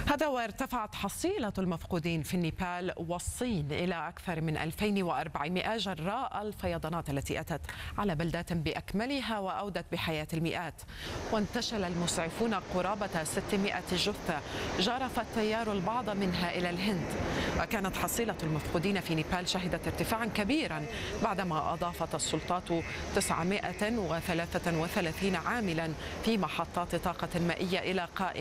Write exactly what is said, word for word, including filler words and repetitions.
هذا وارتفعت حصيلة المفقودين في النيبال والصين إلى أكثر من ألفين وأربعمائة جراء الفيضانات التي أتت على بلدات بأكملها وأودت بحياة المئات. وانتشل المسعفون قرابة ستمائة جثة جرف التيار البعض منها إلى الهند. وكانت حصيلة المفقودين في نيبال شهدت ارتفاعا كبيرا بعدما أضافت السلطات تسعمائة وثلاثة وثلاثين عاملا في محطات طاقة مائية إلى قائمة